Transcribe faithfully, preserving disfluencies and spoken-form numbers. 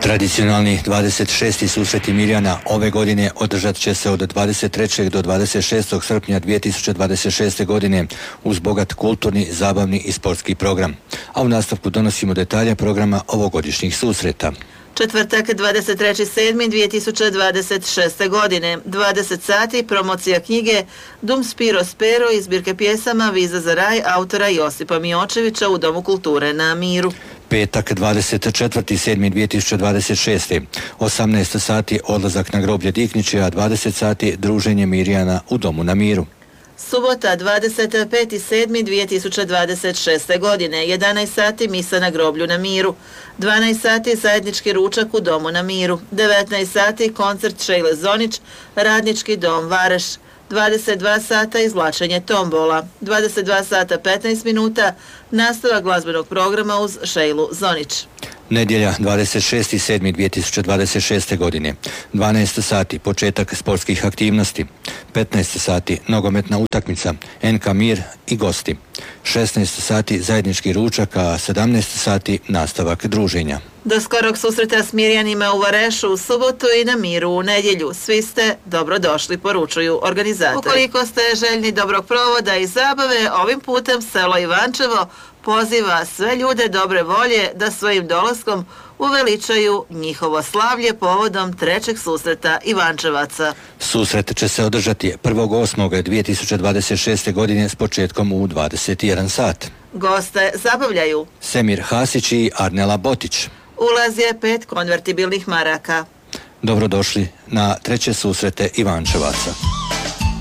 Tradicionalni dvadeset šesti susreti Mirjana ove godine održat će se od dvadeset trećeg do dvadeset šestog srpnja dvije tisuće dvadeset šeste. godine uz bogat kulturni, zabavni i sportski program. A u nastavku donosimo detalje programa ovogodišnjih susreta. Četvrtak, dvadeset trećeg sedmog dvije tisuće dvadeset šeste. godine, dvadeset sati, promocija knjige Dum Spiro Spero iz zbirke pjesama Viza za raj autora Josipa Miočevića u Domu kulture na Miru. Petak, dvadeset četvrtog sedmog dvije tisuće dvadeset šeste. osamnaest sati odlazak na groblje Dikniće, a dvadeset sati druženje Mirjana u Domu na Miru. Subota, dvadeset petog sedmog dvije tisuće dvadeset šeste. godine, jedanaest sati misa na groblju na Miru, dvanaest sati zajednički ručak u Domu na Miru, devetnaest sati koncert Šejle Zonić, Radnički dom Vareš, dvadeset dva sata izvlačenje tombola, dvadeset dva sata petnaest minuta nastavak glazbenog programa uz Šejlu Zonić. Nedjelja, dvadeset šestog sedmog dvije tisuće dvadeset šeste. godine, dvanaest sati početak sportskih aktivnosti, petnaest sati nogometna utakmica, en ka Mir i gosti, šesnaest sati zajednički ručak, a sedamnaest sati nastavak druženja. Do skorog susreta s Mirjanima u Varešu u subotu i na Miru u nedjelju. Svi ste dobrodošli, poručuju organizatori. Ukoliko ste željni dobrog provoda i zabave, ovim putem selo Ivančevo poziva sve ljude dobre volje da svojim dolaskom uveličaju njihovo slavlje povodom trećeg susreta Ivančevaca. Susret će se održati prvog osmog dvije tisuće dvadeset šeste. godine s početkom u dvadeset jedan sat. Goste zabavljaju Semir Hasić i Arnela Botić. Ulaz je pet konvertibilnih maraka. Dobrodošli na treće susrete Ivančevaca.